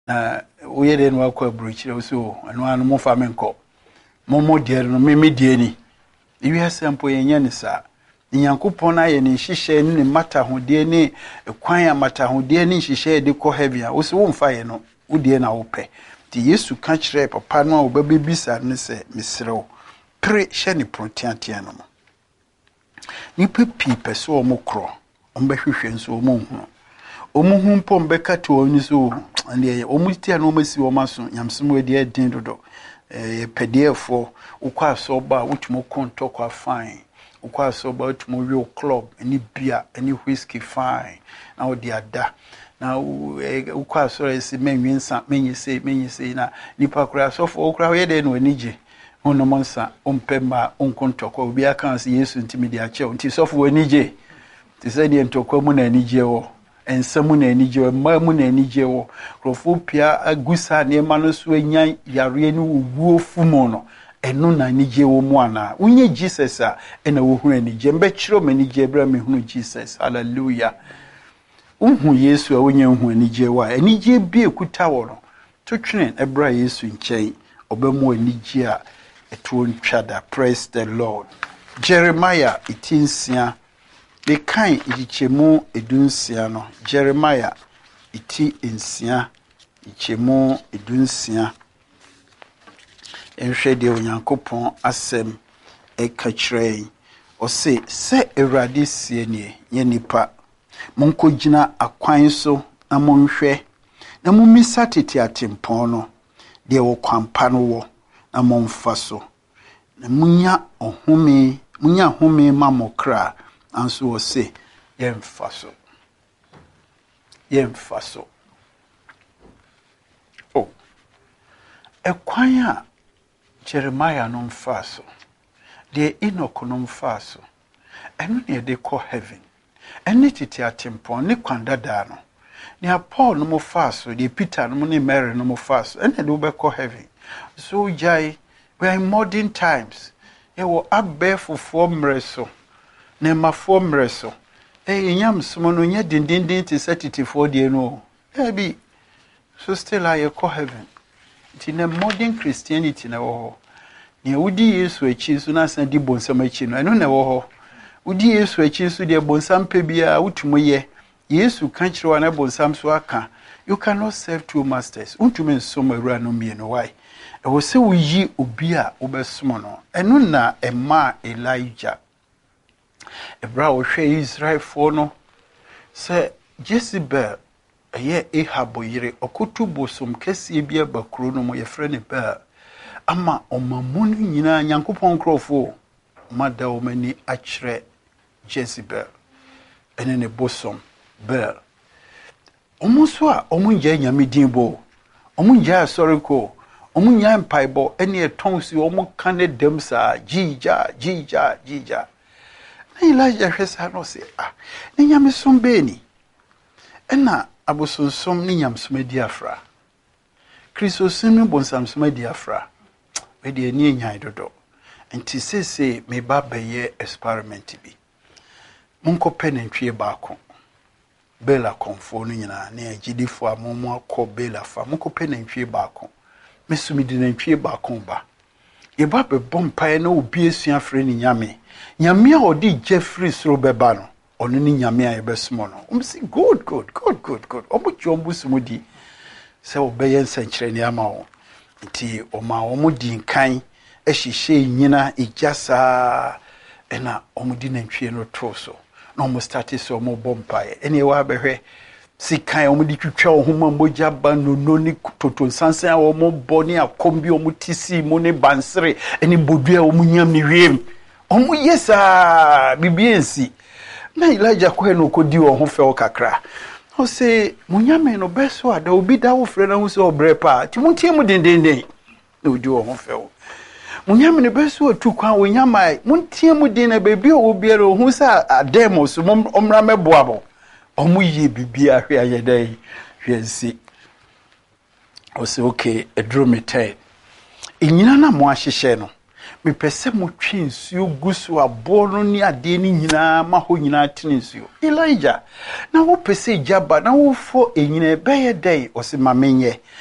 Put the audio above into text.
we den wa kwa bruchire so anu anu mo fa menko mo de no me die ni iwi asempo yenye ni sa Nyankopon aye ni hihye ni mata hode ni kwan ya mata hode ni hihye de ko heaven a wo se wo mfa ye no wo de na wo pe ti Yesu ka kire papa no a wo babebisa ne se misrew pre hye ni protiantia no ni pepi peso o mo kro o mbehwehwe nso o mo hu o mo hu mpo mbeka to oni so ande o mo tia no masi o maso nyamsem we de din dodo pedefo ukwa so ba wutumo konto kwa fine ukwa so ba wutumo real club any beer any whiskey fine now the ada now ukwa so esi menwinsa menyise na nipa kura so fo kura we de no anije hono monsa ompema onkonto kwa obi aka se Yesu ntimi de ache nti so fo anije ti se de ntokwa mu na anije wo ensamu na anije wo mamu na anije wo krofo pia agusa ne ma no so anya yare ni wuo fumo no eno na anije wo mu ana unye Jesus a ena wo hu anije mbe kiro manije bra me hu Jesus hallelujah unhu Yesu a unye hu anije wa anije bi ekuta wo no to twene ebra Yesu nkyai obemu anije a etuo ntwada. Praise the Lord. Jeremiah 18 the kind ichemu edunsia no Jeremiah 18 ichemu edunsia enhwe de Onyankopon asem ekachirei o se Ewrade sie nie nye nipa monkogina akwan so na monhwe na mumisa tete atempon no de wo kwampa no wo na momfa so na munya home mamokra anso wo se yemfa so oh ekwan a Jeremiah no mfa so de Enoch no mfa so eno ne de ko heaven ene tete atempon ne kwandada no ne Paul no mfa so de Peter no ne Mary no mfa so ene de be ko heaven. So jai we are in modern times ye wo abefo mreso ne mafo mreso nyam somo no nya dindindin ti certificate de no bi so still I call heaven. Ti na modern Christianity na wo ne wudi Yesu echi so na san di bonsam echi no eno na wo ho wudi Yesu echi so de bonsam pe bia wutumo ye Yesu kan kire wa na bonsam so aka you cannot serve two masters untume so mawura no mie no why e wo se wo yi obi a obesomo no eno na ema Elijah ebra wo hwe Israel fo no se Jezebel eye Ahab yire okotu bosom kese bia bakro no mo ye frɛ ne ba ama omamonu nyina Nyankopɔn krofo mada o mani akyerɛ Jezebel ene ne bosom bel omunso a omunja nyame dinbo omunja asoriko omunya mpaibo ene etonsi omuka ne dem sa jija na Elijah hwesa no se ne nyame sombe ni ena abosonsom ne nyamsome diafra Kristo sinu bonsamsome diafra we de ani nyai dodo enti sese me ba beye experiment bi monko penentwie baako bela konfo no nyina na agidifo amomo akọ bela fa monko penentwie baako mesumi di nantwie baako ba ye ba be bompae na obi esuafre ni nyame a odi Jeffrey sro beba no ono ni nyame a yebesumo no si good omo sumudi se obeye nsankyere ni ama wo nti oma omo di nkan ehihye nyina ijasa ena omo di nantwie no toso no omo start so omo bompae ene wa behwe sikan omo di twitwa ohoma moja ba no ni toto sansan omo boni akombi omo tisi mo ne bansere eni bodua omo nyam ni wiem omo yesa bibiensi na Elijah ko no kodi wo ho fe o kakra o se munyame no beso ada obi da wo frɛ na ho se obrepa ti muntie mu dendenden na odi wo ho fe o munyame no beso atu kwan wo nyama muntie mu den na bebi o biere o ho se ademos omra meboabo omo ye bibia hwe ayedai hwensi o se okay edro metai enyina na mo ahyehye no me pese mo twinsuo gusu aboro ni ade ni nyina ma ho nyina tinsuo Elijah na wo pese jaba na wo fo enyina beye dai o se mamenye